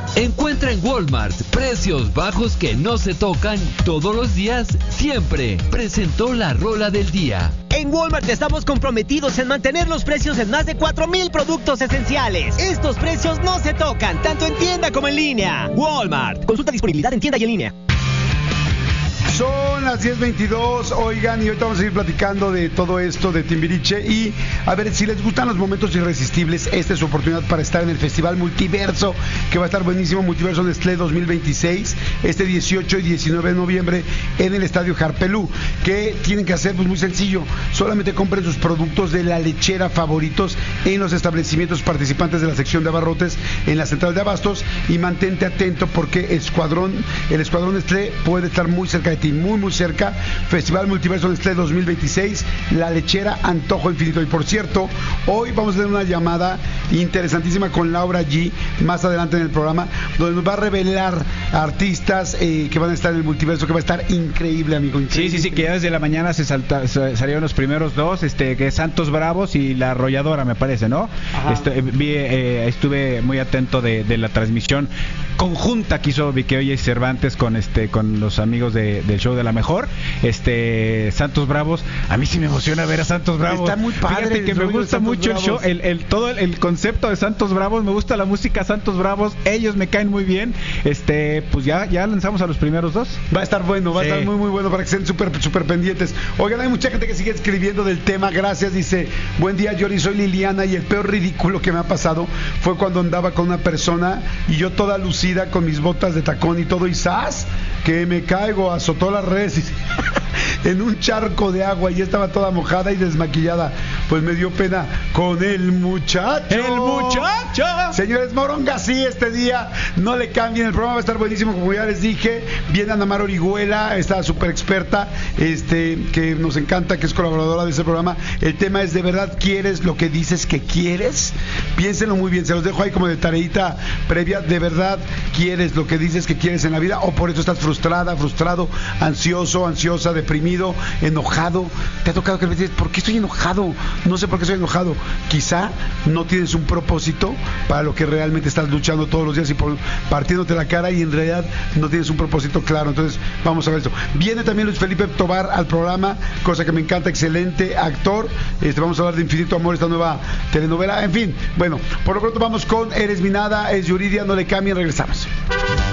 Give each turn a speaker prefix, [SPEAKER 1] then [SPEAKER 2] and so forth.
[SPEAKER 1] Encuentra en Walmart precios bajos que no se tocan todos los días, siempre. Presentó la rola del día.
[SPEAKER 2] En Walmart estamos comprometidos en mantener los precios en más de 4,000 productos esenciales. Estos precios no se tocan, tanto en tienda como en línea. Walmart. Consulta disponibilidad en tienda y en línea.
[SPEAKER 3] Son las 10:22, oigan, y ahorita vamos a seguir platicando de todo esto de Timbiriche. Y a ver, si les gustan los momentos irresistibles, esta es su oportunidad para estar en el Festival Multiverso, que va a estar buenísimo, Multiverso Nestlé 2026, este 18 y 19 de noviembre en el Estadio Harpelú. ¿Qué tienen que hacer? Pues muy sencillo, solamente compren sus productos de la lechera favoritos en los establecimientos participantes de la sección de abarrotes en la central de abastos, y mantente atento porque el escuadrón Nestlé puede estar muy cerca de ti, muy cerca. Festival Multiverso Nestlé 2026, la lechera antojo infinito. Y por cierto, hoy vamos a tener una llamada interesantísima con Laura G más adelante en el programa, donde nos va a revelar artistas que van a estar en el Multiverso, que va a estar increíble, amigo. Increíble.
[SPEAKER 4] Sí, que ya desde la mañana salieron los primeros dos, que es Santos Bravos y La Arrolladora, me parece, ¿no? Estuve muy atento de la transmisión conjunta que hizo Vicky Oye y Cervantes con los amigos del show de La Mejor. Santos Bravos, a mí sí me emociona ver a Santos Bravos.
[SPEAKER 3] Está muy padre.
[SPEAKER 4] Fíjate que me gusta mucho
[SPEAKER 3] Bravos.
[SPEAKER 4] el show, todo el concepto de Santos Bravos, me gusta la música Santos Bravos, ellos me caen muy bien. Pues ya lanzamos a los primeros dos.
[SPEAKER 3] Va a estar bueno, va a estar muy bueno para que estén súper pendientes. Oigan, hay mucha gente que sigue escribiendo del tema, gracias. Dice, buen día, Yori, soy Liliana, y el peor ridículo que me ha pasado fue cuando andaba con una persona y yo toda lucida con mis botas de tacón y todo, y ¡zas!, que me caigo, azotó las redes en un charco de agua y estaba toda mojada y desmaquillada. Pues me dio pena con el muchacho.
[SPEAKER 4] ¡El muchacho!
[SPEAKER 3] Señores, Moronga, sí, este día no le cambien, el programa va a estar buenísimo, como ya les dije. Viene Ana Mar Orihuela, esta súper experta, que nos encanta, que es colaboradora de ese programa. El tema es, ¿de verdad quieres lo que dices que quieres? Piénsenlo muy bien, se los dejo ahí como de tareita previa. ¿De verdad quieres lo que dices que quieres en la vida? ¿O por eso estás frustrado, ansiosa, deprimido, enojado? ¿Te ha tocado que le dices, ¿por qué estoy enojado? No sé por qué estoy enojado. Quizá no tienes un propósito para lo que realmente estás luchando todos los días y partiéndote la cara, y en realidad no tienes un propósito claro. Entonces vamos a ver eso. Viene también Luis Felipe Tobar al programa, cosa que me encanta, excelente actor. Vamos a hablar de Infinito Amor, esta nueva telenovela. En fin, bueno, por lo pronto vamos con Eres mi nada, es Yuridia, no le cambien, regresamos.